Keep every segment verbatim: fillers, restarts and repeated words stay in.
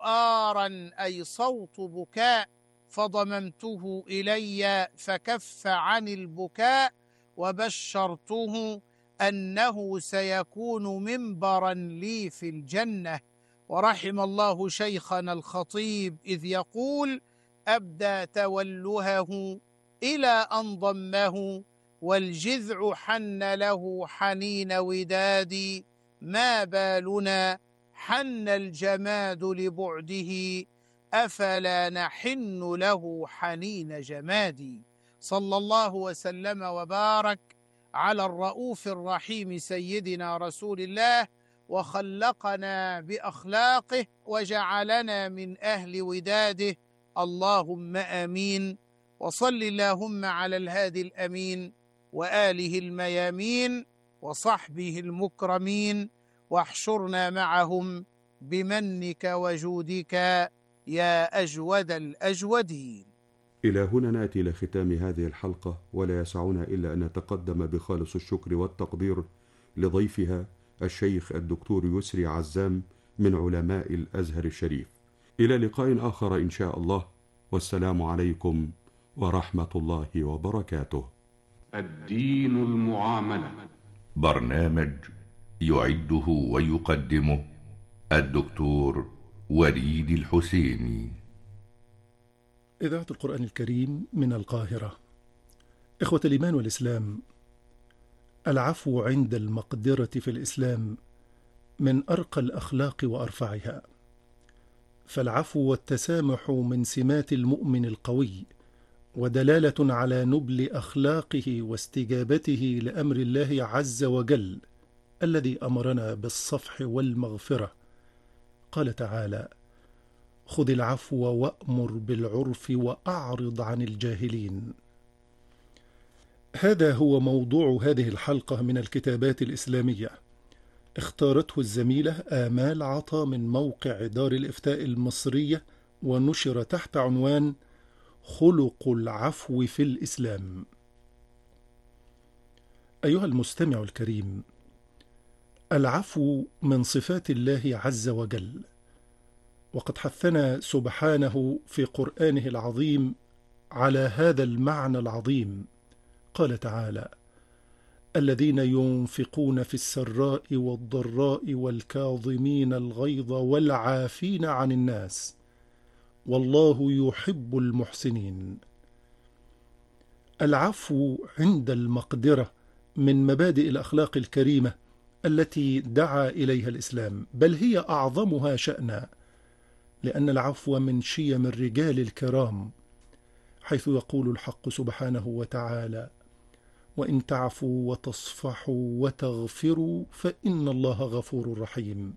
آرا أي صوت بكاء، فضممته إلي فكف عن البكاء، وبشرته أنه سيكون منبرا لي في الجنة. ورحم الله شيخنا الخطيب إذ يقول: أبدى تولهه إلى أن ضمه، والجذع حن له حنين ودادي، ما بالنا حن الجماد لبعده، أفلا نحن له حنين جمادي. صلى الله وسلم وبارك على الرؤوف الرحيم سيدنا رسول الله، وخلقنا بأخلاقه وجعلنا من أهل وداده، اللهم آمين. وصل اللهم على الهادي الأمين وآله الميامين وصحبه المكرمين، واحشرنا معهم بمنك وجودك يا أجود الأجودين. إلى هنا نأتي إلى ختام هذه الحلقة، ولا يسعنا إلا أن نتقدم بخالص الشكر والتقدير لضيفها الشيخ الدكتور يسري عزام من علماء الأزهر الشريف. إلى لقاء آخر إن شاء الله، والسلام عليكم ورحمة الله وبركاته. الدين المعاملة، برنامج يعده ويقدمه الدكتور وليد الحسيني. إذاعة القرآن الكريم من القاهرة. إخوة الإيمان والإسلام، العفو عند المقدرة في الإسلام من أرقى الأخلاق وأرفعها، فالعفو والتسامح من سمات المؤمن القوي، ودلالة على نبل أخلاقه واستجابته لأمر الله عز وجل الذي أمرنا بالصفح والمغفرة. قال تعالى: خذ العفو وأمر بالعرف وأعرض عن الجاهلين. هذا هو موضوع هذه الحلقة من الكتابات الإسلامية، اختارته الزميلة آمال عطا من موقع دار الإفتاء المصرية، ونشر تحت عنوان خلق العفو في الإسلام. أيها المستمع الكريم، العفو من صفات الله عز وجل، وقد حثنا سبحانه في قرآنه العظيم على هذا المعنى العظيم. قال تعالى: الذين ينفقون في السراء والضراء والكاظمين الغيظ والعافين عن الناس والله يحب المحسنين. العفو عند المقدرة من مبادئ الأخلاق الكريمة التي دعا إليها الإسلام، بل هي أعظمها شأنا، لأن العفو من شيم الرجال الكرام، حيث يقول الحق سبحانه وتعالى: وإن تعفوا وتصفحوا وتغفروا فإن الله غفور رحيم.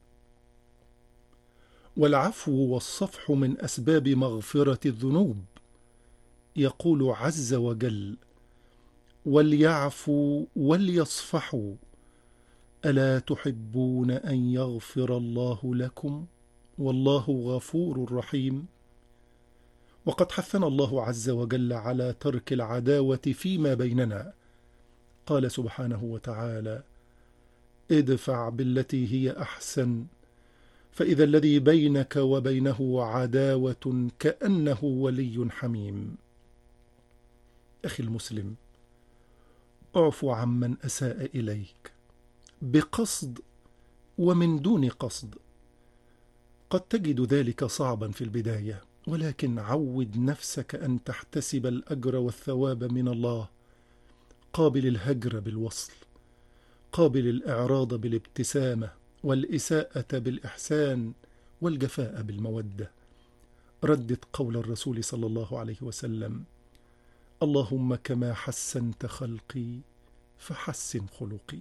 والعفو والصفح من أسباب مغفرة الذنوب. يقول عز وجل: وليعفوا وليصفحوا ألا تحبون أن يغفر الله لكم والله غفور رحيم. وقد حثنا الله عز وجل على ترك العداوة فيما بيننا. قال سبحانه وتعالى: ادفع بالتي هي أحسن فإذا الذي بينك وبينه عداوة كأنه ولي حميم. أخي المسلم، اعفو عمن أساء إليك بقصد ومن دون قصد. قد تجد ذلك صعبا في البداية، ولكن عود نفسك أن تحتسب الأجر والثواب من الله. قابل الهجر بالوصل، قابل الإعراض بالابتسامة، والإساءة بالإحسان، والجفاء بالمودة. ردد قول الرسول صلى الله عليه وسلم: اللهم كما حسنت خلقي فحسن خلقي.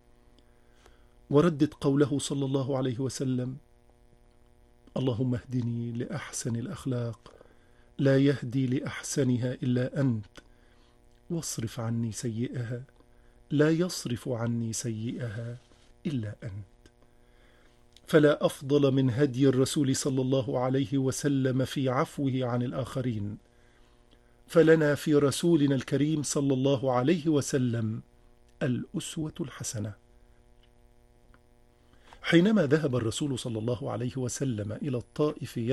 وردد قوله صلى الله عليه وسلم: اللهم اهدني لأحسن الأخلاق لا يهدي لأحسنها إلا أنت، واصرف عني سيئها لا يصرف عني سيئها إلا أنت. فلا أفضل من هدي الرسول صلى الله عليه وسلم في عفوه عن الآخرين، فلنا في رسولنا الكريم صلى الله عليه وسلم الأسوة الحسنة. حينما ذهب الرسول صلى الله عليه وسلم إلى الطائف